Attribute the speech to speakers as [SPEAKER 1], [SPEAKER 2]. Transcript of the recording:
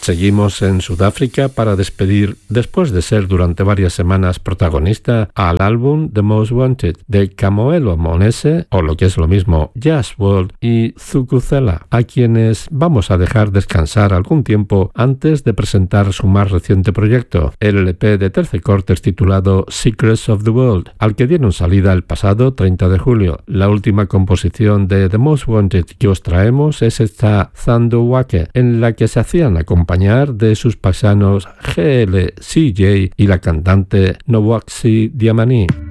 [SPEAKER 1] Seguimos en Sudáfrica para despedir, después de ser durante varias semanas protagonista, al álbum The Most Wanted de Kamoelo Monese, o lo que es lo mismo, Jazz World y Thukuthela, a quienes vamos a dejar descansar algún tiempo antes de presentar su más reciente proyecto, el LP de 13 cortes titulado Secrets of the World, al que dieron salida el pasado 30 de julio. La última composición de The Most Wanted que os traemos es esta Thunderwake, en la que se hacían acompañar de sus paisanos GL CJ y la cantante Nobuaxi Diamani.